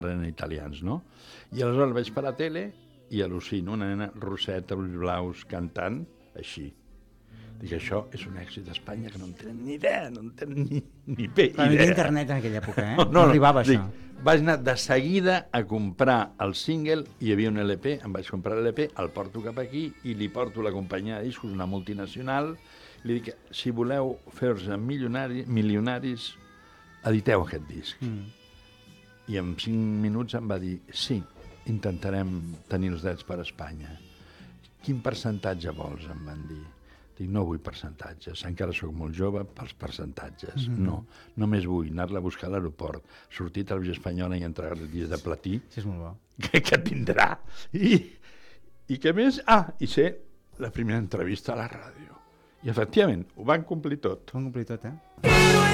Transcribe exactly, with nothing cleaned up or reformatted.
eren italians, no? I aleshores el veig per la tele i al·lucino, una nena rosseta, ulls blaus, cantant, així. Dic, això és un èxit d'Espanya que no en tenen ni idea, no en tenen ni, ni bé Però no hi idea. havia internet en aquella època, eh? No, No, no, arribava dic, això. vaig anar de seguida a comprar el single, hi havia un L P, em vaig comprar l'L P, el porto cap aquí i li porto la companyia de discos, una multinacional, li dic, si voleu fer-vos milionari, milionaris, editeu aquest disc. Mm. I en cinc minuts em va dir, sí, intentarem tenir els drets per a Espanya. Quin percentatge vols, em van dir. Dic, no vull percentatges, encara sóc molt jove pels percentatges. Mm-hmm. No, només vull anar-la a buscar a l'aeroport, sortir a Televisió Espanyola i entregar-li el disc de platí, Sí, és molt bo. que, que tindrà. I, I què més? Ah, i ser la primera entrevista a la ràdio. I efectivament, ho van complir tot. Ho han complit tot, eh?